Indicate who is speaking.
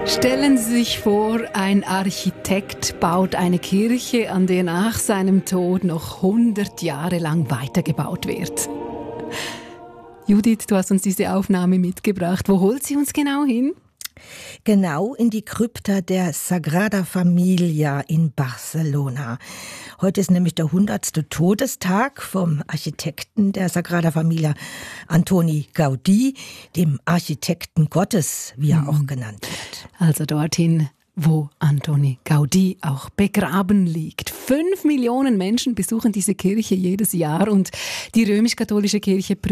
Speaker 1: Stellen Sie sich vor, ein Architekt baut eine Kirche, an der nach seinem Tod noch 100 Jahre lang weitergebaut wird. Judith, du hast uns diese Aufnahme mitgebracht. Wo holt sie uns genau hin?
Speaker 2: Genau in die Krypta der Sagrada Familia in Barcelona. Heute ist nämlich der 100. Todestag vom Architekten der Sagrada Familia, Antoni Gaudí, dem Architekten Gottes, wie er auch genannt wird.
Speaker 1: Also dorthin, wo Antoni Gaudí auch begraben liegt. 5 Millionen Menschen besuchen diese Kirche jedes Jahr und die römisch-katholische Kirche